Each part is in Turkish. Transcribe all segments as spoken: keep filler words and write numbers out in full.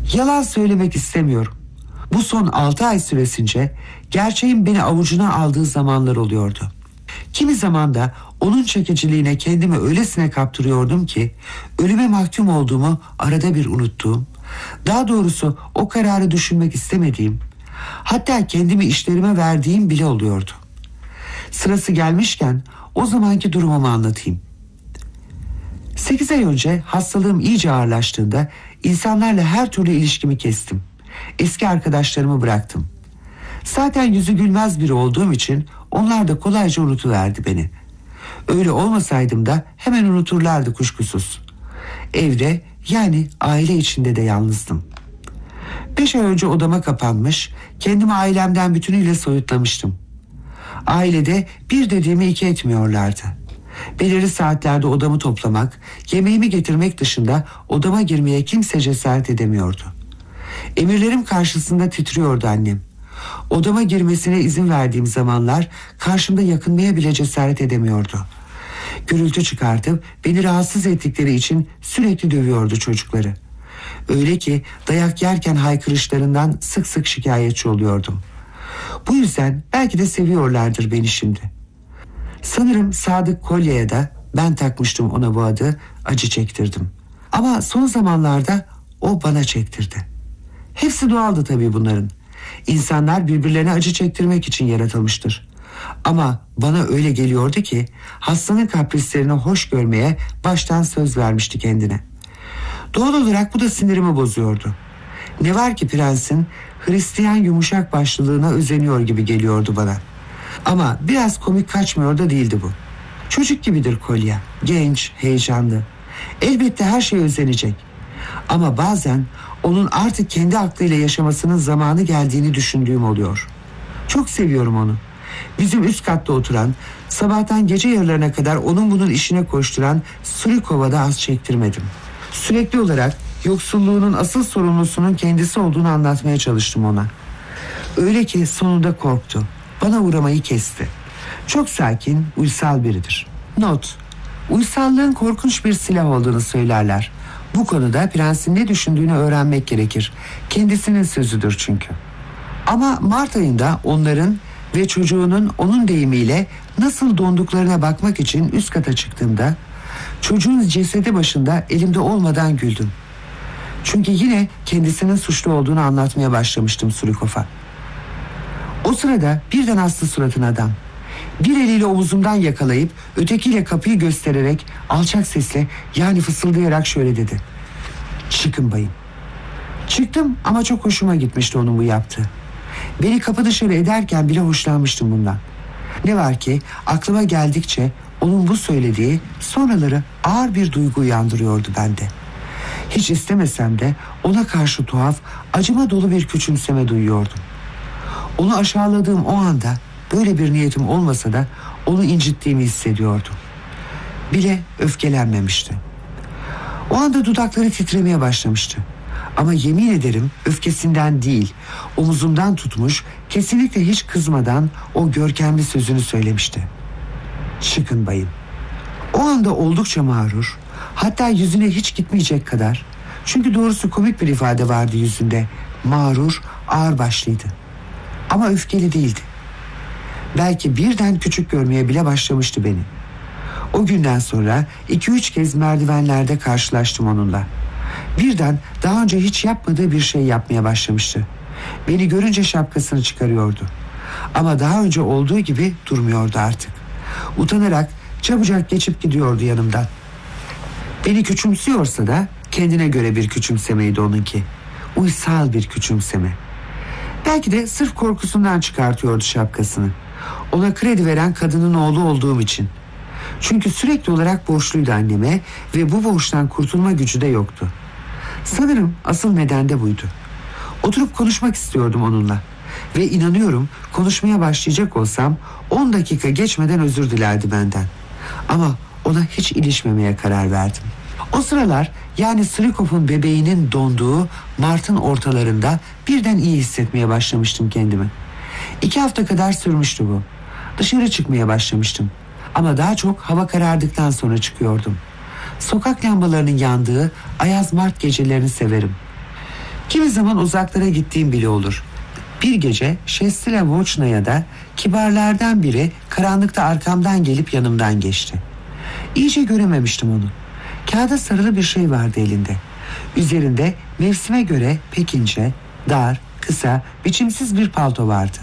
Yalan söylemek istemiyorum. Bu son altı ay süresince gerçeğin beni avucuna aldığı zamanlar oluyordu. Kimi zaman da onun çekiciliğine kendimi öylesine kaptırıyordum ki ölüme mahkum olduğumu arada bir unuttuğum, daha doğrusu o kararı düşünmek istemediğim, hatta kendimi işlerime verdiğim bile oluyordu. Sırası gelmişken o zamanki durumumu anlatayım. Sekiz ay önce hastalığım iyice ağırlaştığında insanlarla her türlü ilişkimi kestim. Eski arkadaşlarımı bıraktım. Zaten yüzü gülmez biri olduğum için onlar da kolayca unutuverdi beni. Öyle olmasaydım da hemen unuturlardı kuşkusuz. Evde, yani aile içinde de yalnızdım. Beş ay önce odama kapanmış, kendimi ailemden bütünüyle soyutlamıştım. Ailede bir dediğimi iki etmiyorlardı. Belirli saatlerde odamı toplamak, yemeğimi getirmek dışında odama girmeye kimse cesaret edemiyordu. Emirlerim karşısında titriyordu annem. Odama girmesine izin verdiğim zamanlar karşımda yakınmaya bile cesaret edemiyordu. Gürültü çıkartıp beni rahatsız ettikleri için sürekli dövüyordu çocukları. Öyle ki dayak yerken haykırışlarından sık sık şikayetçi oluyordum. Bu yüzden belki de seviyorlardır beni şimdi. Sanırım Sadık Kolya'ya da ben takmıştım ona bu adı, acı çektirdim. Ama son zamanlarda o bana çektirdi. Hepsi doğaldı tabii bunların. İnsanlar birbirlerine acı çektirmek için yaratılmıştır. Ama bana öyle geliyordu ki hastanın kaprislerini hoş görmeye baştan söz vermişti kendine. Doğal olarak bu da sinirimi bozuyordu. Ne var ki prensin Hristiyan yumuşak başlılığına özeniyor gibi geliyordu bana. Ama biraz komik kaçmıyor da değildi bu. Çocuk gibidir Kolya, genç, heyecanlı. Elbette her şeye özenecek. Ama bazen onun artık kendi aklıyla yaşamasının zamanı geldiğini düşündüğüm oluyor. Çok seviyorum onu. Bizim üst katta oturan, sabahtan gece yarılarına kadar onun bunun işine koşturan Surikova'da az çektirmedim. Sürekli olarak yoksulluğunun asıl sorumlusunun kendisi olduğunu anlatmaya çalıştım ona. Öyle ki sonunda korktu. Bana uğramayı kesti. Çok sakin, uysal biridir. Not: uysallığın korkunç bir silah olduğunu söylerler. Bu konuda prensin ne düşündüğünü öğrenmek gerekir. Kendisinin sözüdür çünkü. Ama Mart ayında onların ve çocuğunun onun deyimiyle nasıl donduklarına bakmak için üst kata çıktığımda çocuğun cesedi başında elimde olmadan güldüm. Çünkü yine kendisinin suçlu olduğunu anlatmaya başlamıştım Surikov'a. O sırada birden astı suratına adam. Bir eliyle omuzumdan yakalayıp ötekiyle kapıyı göstererek alçak sesle, yani fısıldayarak şöyle dedi: "Çıkın bayım." Çıktım ama çok hoşuma gitmişti onun bu yaptığı. Beni kapı dışarı ederken bile hoşlanmıştım bundan. Ne var ki aklıma geldikçe onun bu söylediği sonraları ağır bir duygu uyandırıyordu bende. Hiç istemesem de ona karşı tuhaf, acıma dolu bir küçümseme duyuyordum. Onu aşağıladığım o anda böyle bir niyetim olmasa da onu incittiğimi hissediyordum. Bile öfkelenmemişti. O anda dudakları titremeye başlamıştı. Ama yemin ederim öfkesinden değil, omuzumdan tutmuş, kesinlikle hiç kızmadan o görkemli sözünü söylemişti: "Çıkın bayım." O anda oldukça mağrur, hatta yüzüne hiç gitmeyecek kadar, çünkü doğrusu komik bir ifade vardı yüzünde, mağrur, ağırbaşlıydı. Ama öfkeli değildi. Belki birden küçük görmeye bile başlamıştı beni. O günden sonra iki üç kez merdivenlerde karşılaştım onunla. Birden daha önce hiç yapmadığı bir şey yapmaya başlamıştı. Beni görünce şapkasını çıkarıyordu. Ama daha önce olduğu gibi durmuyordu artık. Utanarak çabucak geçip gidiyordu yanımdan. Beni küçümsüyorsa da kendine göre bir küçümsemeydi onunki. Uysal bir küçümseme. Belki de sırf korkusundan çıkartıyordu şapkasını. Ona kredi veren kadının oğlu olduğum için. Çünkü sürekli olarak borçluydu anneme ve bu borçtan kurtulma gücü de yoktu. Sanırım asıl neden de buydu. Oturup konuşmak istiyordum onunla. Ve inanıyorum konuşmaya başlayacak olsam on dakika geçmeden özür dilerdi benden. Ama ona hiç ilişmemeye karar verdim. O sıralar, yani Surikov'un bebeğinin donduğu Mart'ın ortalarında birden iyi hissetmeye başlamıştım kendimi. İki hafta kadar sürmüştü bu. Dışarı çıkmaya başlamıştım. Ama daha çok hava karardıktan sonra çıkıyordum. Sokak lambalarının yandığı ayaz Mart gecelerini severim. Kimi zaman uzaklara gittiğim bile olur. Bir gece Şestila Voçna'ya da kibarlardan biri karanlıkta arkamdan gelip yanımdan geçti. İyice görememiştim onu. Kağıda sarılı bir şey vardı elinde. Üzerinde mevsime göre pek ince, dar, kısa, biçimsiz bir palto vardı.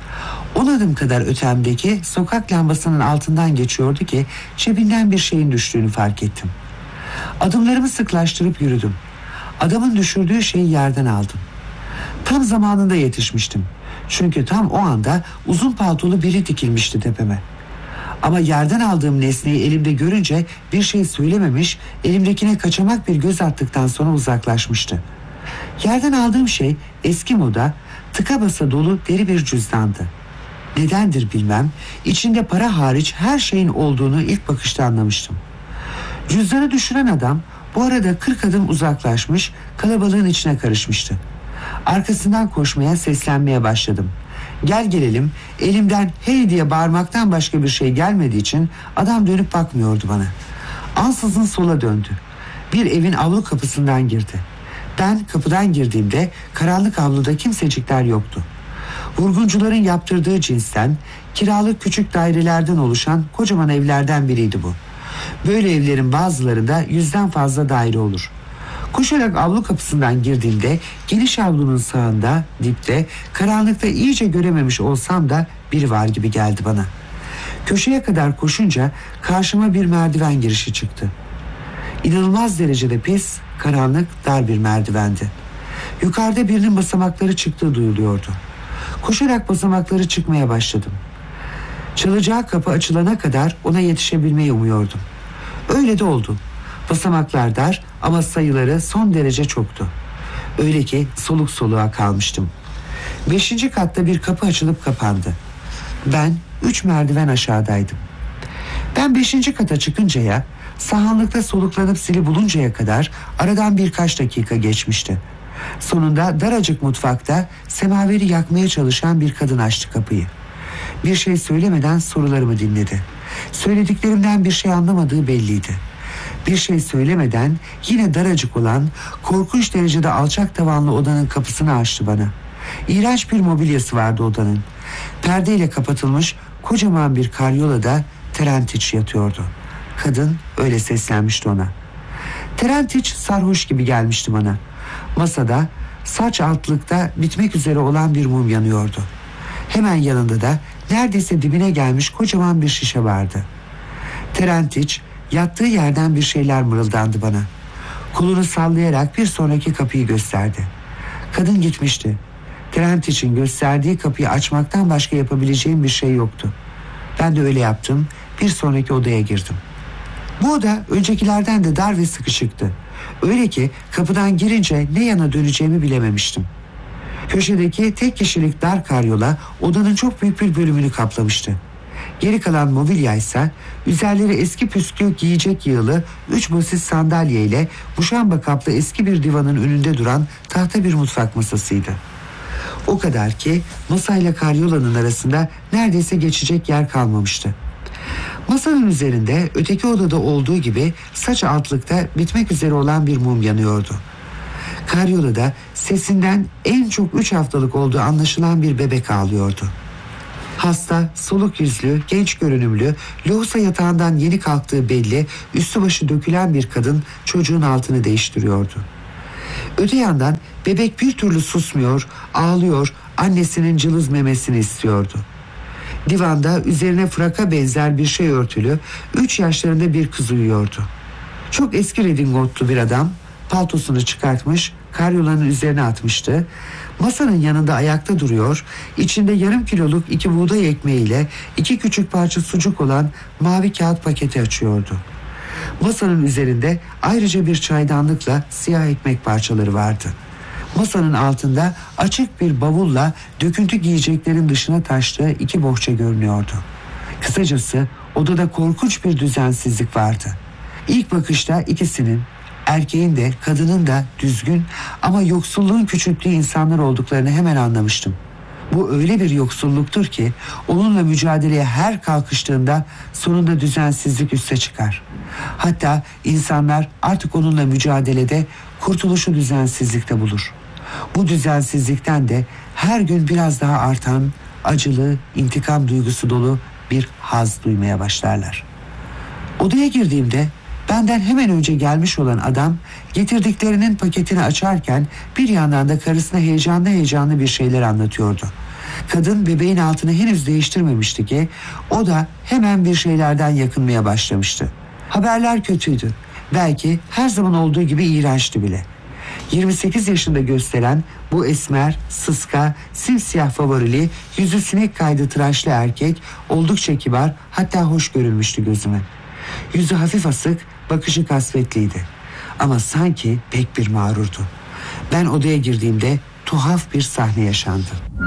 On adım kadar ötemdeki sokak lambasının altından geçiyordu ki cebinden bir şeyin düştüğünü fark ettim. Adımlarımı sıklaştırıp yürüdüm. Adamın düşürdüğü şeyi yerden aldım. Tam zamanında yetişmiştim. Çünkü tam o anda uzun paltolu biri dikilmişti tepeme. Ama yerden aldığım nesneyi elimde görünce bir şey söylememiş, elimdekine kaçamak bir göz attıktan sonra uzaklaşmıştı. Yerden aldığım şey eski moda, tıka basa dolu deri bir cüzdandı. Nedendir bilmem, içinde para hariç her şeyin olduğunu ilk bakışta anlamıştım. Cüzdanı düşüren adam bu arada kırk adım uzaklaşmış, kalabalığın içine karışmıştı. Arkasından koşmaya, seslenmeye başladım. Gel gelelim, elimden hey diye bağırmaktan başka bir şey gelmediği için adam dönüp bakmıyordu bana. Ansızın sola döndü. Bir evin avlu kapısından girdi. Ben kapıdan girdiğimde karanlık avluda kimsecikler yoktu. Vurguncuların yaptırdığı cinsten, kiralık küçük dairelerden oluşan kocaman evlerden biriydi bu. Böyle evlerin bazılarında yüzden fazla daire olur. Koşarak avlu kapısından girdiğimde geniş avlunun sağında, dipte, karanlıkta iyice görememiş olsam da biri var gibi geldi bana. Köşeye kadar koşunca karşıma bir merdiven girişi çıktı. İnanılmaz derecede pis, karanlık, dar bir merdivendi. Yukarıda birinin basamakları çıktığı duyuluyordu. Koşarak basamakları çıkmaya başladım. Çalacağı kapı açılana kadar ona yetişebilmeyi umuyordum. Öyle de oldu. Basamaklar dar ama sayıları son derece çoktu. Öyle ki soluk soluğa kalmıştım. Beşinci katta bir kapı açılıp kapandı. Ben üç merdiven aşağıdaydım. Ben beşinci kata çıkıncaya, sahanlıkta soluklanıp sili buluncaya kadar aradan birkaç dakika geçmişti. Sonunda daracık mutfakta semaveri yakmaya çalışan bir kadın açtı kapıyı. Bir şey söylemeden sorularımı dinledi. Söylediklerimden bir şey anlamadığı belliydi. Bir şey söylemeden yine daracık olan, korkunç derecede alçak tavanlı odanın kapısını açtı bana. İğrenç bir mobilyası vardı odanın. Perdeyle kapatılmış kocaman bir karyolada Terentiç yatıyordu. Kadın öyle seslenmişti ona. Terentiç sarhoş gibi gelmişti bana. Masada saç altlıkta bitmek üzere olan bir mum yanıyordu. Hemen yanında da neredeyse dibine gelmiş kocaman bir şişe vardı. Terentiç yattığı yerden bir şeyler mırıldandı bana. Kolunu sallayarak bir sonraki kapıyı gösterdi. Kadın gitmişti. Terentiç'in gösterdiği kapıyı açmaktan başka yapabileceğim bir şey yoktu. Ben de öyle yaptım. Bir sonraki odaya girdim. Bu oda öncekilerden de dar ve sıkışıktı. Öyle ki kapıdan girince ne yana döneceğimi bilememiştim. Köşedeki tek kişilik dar karyola odanın çok büyük bir bölümünü kaplamıştı. Geri kalan mobilya ise üzerleri eski püskü giyecek yığılı üç basit sandalye ile muşamba kaplı eski bir divanın önünde duran tahta bir mutfak masasıydı. O kadar ki masayla karyolanın arasında neredeyse geçecek yer kalmamıştı. Masanın üzerinde öteki odada olduğu gibi saç altlıkta bitmek üzere olan bir mum yanıyordu. Karyolada sesinden en çok üç haftalık olduğu anlaşılan bir bebek ağlıyordu. Hasta, soluk yüzlü, genç görünümlü, lohusa yatağından yeni kalktığı belli, üstü başı dökülen bir kadın çocuğun altını değiştiriyordu. Öte yandan bebek bir türlü susmuyor, ağlıyor, annesinin cılız memesini istiyordu. Divanda üzerine fraka benzer bir şey örtülü, üç yaşlarında bir kız uyuyordu. Çok eski redingotlu bir adam, paltosunu çıkartmış, karyolanın üzerine atmıştı. Masanın yanında ayakta duruyor, içinde yarım kiloluk iki buğday ekmeğiyle iki küçük parça sucuk olan mavi kağıt paketi açıyordu. Masanın üzerinde ayrıca bir çaydanlıkla siyah ekmek parçaları vardı. Masanın altında açık bir bavulla döküntü giyeceklerin dışına taştığı iki bohça görünüyordu. Kısacası odada korkunç bir düzensizlik vardı. İlk bakışta ikisinin, erkeğin de kadının da düzgün ama yoksulluğun küçülttüğü insanlar olduklarını hemen anlamıştım. Bu öyle bir yoksulluktur ki onunla mücadeleye her kalkıştığında sonunda düzensizlik üste çıkar. Hatta insanlar artık onunla mücadelede kurtuluşu düzensizlikte bulur. Bu düzensizlikten de her gün biraz daha artan acılı, intikam duygusu dolu bir haz duymaya başlarlar. Odaya girdiğimde benden hemen önce gelmiş olan adam getirdiklerinin paketini açarken bir yandan da karısına heyecanlı heyecanlı bir şeyler anlatıyordu. Kadın bebeğin altını henüz değiştirmemişti ki o da hemen bir şeylerden yakınmaya başlamıştı. Haberler kötüydü. Belki her zaman olduğu gibi iğrençti bile. yirmi sekiz yaşında gösteren bu esmer, sıska, simsiyah favorili, yüzü sinek kaydı tıraşlı erkek oldukça kibar, hatta hoş görülmüştü gözüme. Yüzü hafif asık, bakışı kasvetliydi. Ama sanki pek bir mağrurdu. Ben odaya girdiğimde tuhaf bir sahne yaşandı.